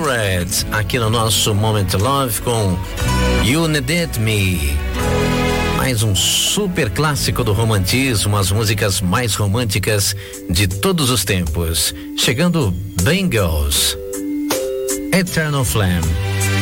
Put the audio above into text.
Conrad, aqui no nosso Moment Love com You Needed Me. Mais um super clássico do romantismo, as músicas mais românticas de todos os tempos. Chegando Bangles, Eternal Flame.